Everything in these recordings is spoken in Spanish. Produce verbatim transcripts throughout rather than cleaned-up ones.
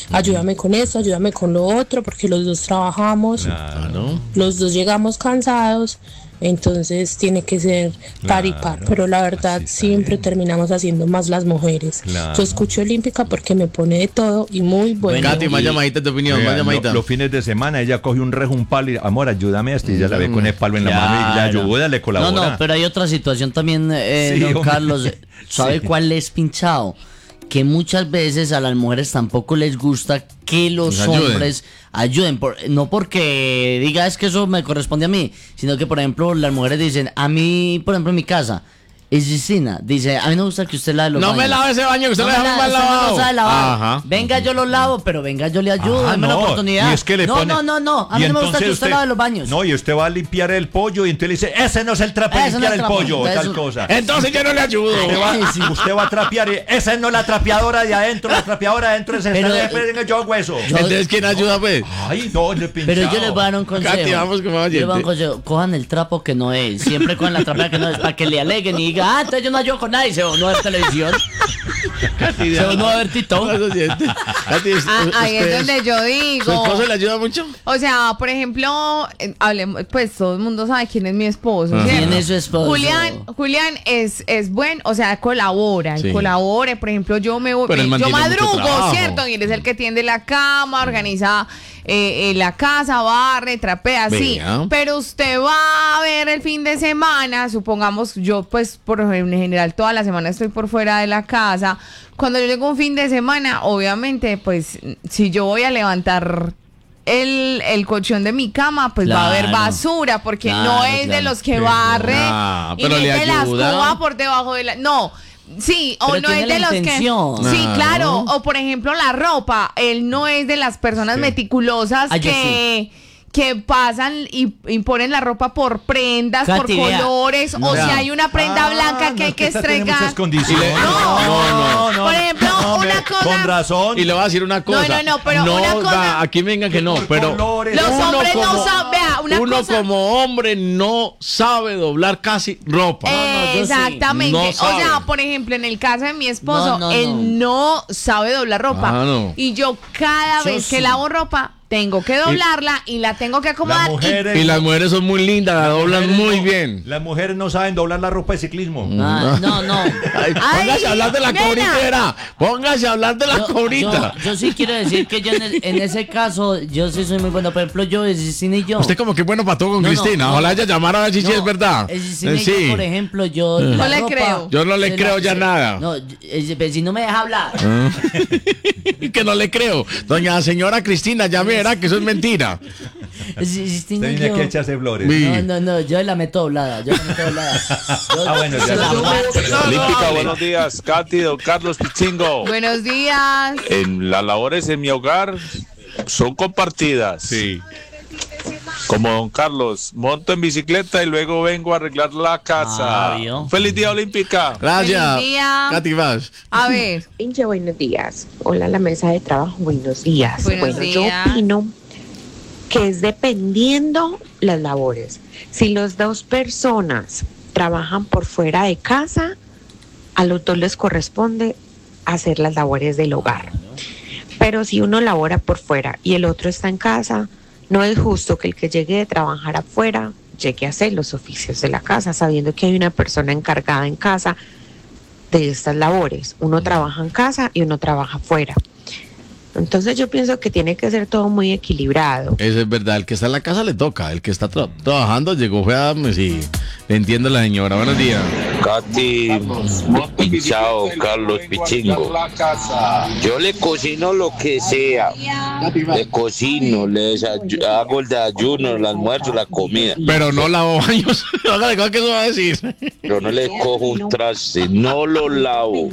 ayúdame con esto, ayúdame con lo otro, porque los dos trabajamos, Claro. los dos llegamos cansados, entonces tiene que ser par y par, Claro, pero la verdad así está siempre bien. terminamos haciendo más las mujeres. Claro. Yo escucho Olímpica porque me pone de todo y muy bueno. Katy, más llamadita de opinión, Oiga, más llamadita. lo- los fines de semana ella coge un rejo, un palo y amor, ayúdame a esto y ella la ve con el palo en la mano y le Claro. ayuda, le colabora. No, no, pero hay otra situación también, eh, Sí, don hombre. Carlos. ¿Sabe Sí. cuál es pinchado? Que muchas veces a las mujeres tampoco les gusta que los Nos ayuden. hombres ayuden. Por- no porque diga es que eso me corresponde a mí, sino que, por ejemplo, las mujeres dicen, a mí, por ejemplo, en mi casa, es Cristina, dice, a mí no me gusta que usted lave los No baños. me lave ese baño, que usted No lo me deja la- mal usted no lo lavado. sabe lavar. Ajá. Venga, yo lo lavo, pero venga, yo le ayudo, Ah, dame la no, oportunidad. y es que le no, pone- no, no, no, a y mí no me gusta entonces que usted, lave los baños. No, y usted va a limpiar el pollo y entonces le dice, ese no es el trapo de Ese no limpiar es el trapo, pollo, entonces tal un- cosa. Entonces yo no le ayudo. Usted va, Ay, sí. usted va a trapear y esa no es la trapeadora de adentro, la trapeadora de adentro es esta, Pero, de- de- yo hago eso. yo- Entonces, ¿quién ayuda, pues? Ay, no, le Pero yo les voy a dar un consejo. Katy, vamos con más Yo les voy a dar un oyente. consejo. Cojan el trapo que no es. Siempre cojan la trapera que no es. Para que le aleguen y digan, ah, entonces yo no ayudo con nadie. Se va uno a ver televisión. Katy, Se va uno a ver Tito. Más oyente. Katy, Ah, ahí es usted- donde yo ¿Su digo. esposo le ayuda mucho? O sea, por ejemplo, eh, hablemos, pues todo el mundo sabe quién es mi esposo. Ajá. ¿cierto? ¿Quién es su esposo? Julián, Julián es, es buen, o sea, colabora, él Sí. colabora. Por ejemplo, yo me voy, Pero él yo mantiene mucho madrugo, trabajo. ¿cierto? Y él es el que tiende la cama, organiza eh, eh, la casa, barre, trapea, sí. Vea. Pero usted va a ver el fin de semana, supongamos, yo pues por en general toda la semana estoy por fuera de la casa. Cuando yo llego un fin de semana, obviamente, pues si yo voy a levantar el, el colchón de mi cama, pues va a haber Claro. basura, porque Claro, no es de claro. los que Sí, barre ah, y pero le mete la ayuda. escoba por debajo de la... No, sí, o Pero no tiene es de la los intención. que... Sí, Claro. claro, o por ejemplo la ropa, él no es de las personas Sí. meticulosas Ah, yo que... que pasan y, y ponen la ropa por prendas, Katy, por vea. colores, o Vea. si hay una prenda Ah, blanca no, que hay es que esta tiene estregar. muchas condiciones. Y le- No, no, por ejemplo, hombre, una cosa- Con razón. Y le voy a decir una cosa. no, no, pero una cosa- da- aquí venga que no, Por pero colores. Los uno hombres no como- saben, vea, una uno cosa- como hombre no sabe doblar casi ropa. no, yo sí. Exactamente. No o sabe. sea, por ejemplo, en el caso de mi esposo, No, no, él no. sabe doblar ropa. Ah, no. Y yo cada Yo vez que sí. lavo ropa, tengo que doblarla y, la tengo que Las acomodar. y- mujeres, Y las mujeres son muy lindas, la doblan mujeres muy no- bien. Las mujeres no saben doblar la ropa de ciclismo. Ah, no, no. Ay, póngase a hablar de la nena. cobrita, era. Póngase a hablar de la Yo, cobrita. yo- yo sí quiero decir que yo en, el- en ese caso, yo sí soy muy bueno. Por ejemplo, yo, Cristina y yo. Usted como que bueno para todo con No, no, Cristina. no. Ojalá ella llamara a ver si sí No, es verdad. eh, Cristina Eh, y yo, sí. por ejemplo, yo. la No le ropa, creo. Yo no le se creo la- ya se- nada. No, eh, si no me deja hablar. Que no le creo. Doña señora Cristina, ya verá que eso es mentira. Cristina Usted y viene yo- aquí a echarse flores. Sí. No, no, no, yo la meto doblada, yo la meto doblada. Yo- Ah, bueno, ya se la no. guardo. Olímpica, buenos días, Katy, don Carlos Pichingo. Buenos días. En las labores en mi hogar son compartidas. Sí. Como don Carlos, monto en bicicleta y luego vengo a arreglar la casa. Ah, ¿vio? Feliz día, Olímpica. Gracias. Feliz día. Katy, vas. A ver. Pinche, buenos días. Hola, la mesa de trabajo, buenos días. Buenos bueno, días. yo opino que es dependiendo las labores. Si las dos personas trabajan por fuera de casa, a los dos les corresponde hacer las labores del hogar. Pero si uno labora por fuera y el otro está en casa, no es justo que el que llegue de trabajar afuera llegue a hacer los oficios de la casa, sabiendo que hay una persona encargada en casa de estas labores. Uno trabaja en casa y uno trabaja afuera. Entonces yo pienso que tiene que ser todo muy equilibrado. Eso es verdad. El que está en la casa le toca. El que está tra- trabajando llegó fue a... Sí. Le entiendo a la señora. Buenos días. Katy, pinchado, Carlos Pichingo. Yo le cocino lo que sea. Le cocino, le desayu- hago el desayuno, el almuerzo, la comida. Pero no lavo baños. Hágale cuenta que eso va a decir. Pero no le cojo un traste, no lo lavo.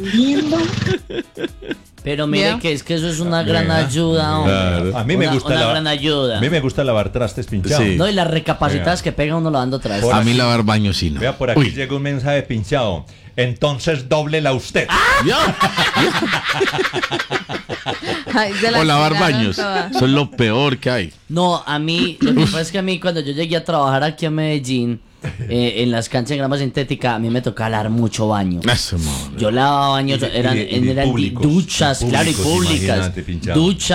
Pero mire ¿Ya? que es que eso es una gran Mira. ayuda, hombre. Claro. A mí me Una- gusta una lavar- gran ayuda. A mí me gusta lavar trastes pinchados. Sí. No, y las recapacitadas que pega uno lavando atrás. Por A aquí. mí lavar baños sí no. Vea, por aquí Uy. llega un mensaje pinchado. Entonces dóblela usted. ¿Ya? Ay, se la O lavar tiraron baños. toda. Eso es lo peor que hay. No, a mí, lo que pasa es que a mí cuando yo llegué a trabajar aquí a Medellín, eh, en las canchas de grama sintética, a mí me tocaba lavar mucho baño. Eso, madre. Yo lavaba baños, Y de- eran, y de- y de eran públicos, duchas, y claro, y públicos, públicas. imagínate, pinchado. Duchas.